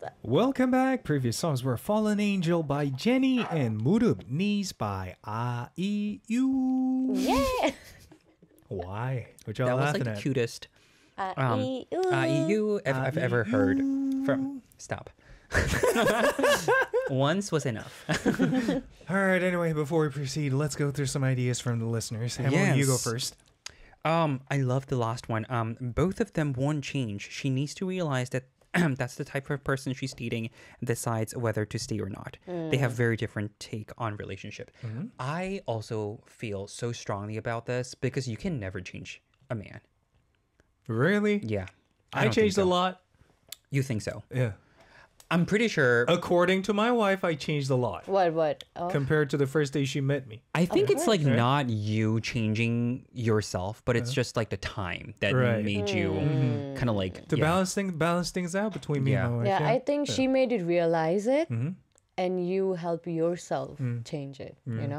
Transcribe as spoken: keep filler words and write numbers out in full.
Welcome back. Previous songs were Fallen Angel by Jenny and Murup Knees by A-E-U. Yeah. Why? What y'all That was laughing like the at? cutest Uh, um, E U. uh, E U I've, I've ever heard from. Stop. Once was enough. All right, anyway, before we proceed, let's go through some ideas from the listeners. Emily, you go Yes. first. Um, I love the last one. Um, both of them won't change. She needs to realize that that's the type of person she's dating and decides whether to stay or not. They have very different take on relationship. I also feel so strongly about this because you can never change a man. Really? Yeah. I, don't think changed so. a lot. You think so? Yeah. I'm pretty sure. According to my wife, I changed a lot What? What? Oh. compared to the first day she met me. I think it's like Right. not you changing yourself, but it's just like the time that Right. made you kind of like To yeah. balance things, balance things out between me Yeah. and my wife. Yeah, I think she made it realize it, Mm-hmm. and you help yourself change it. You know.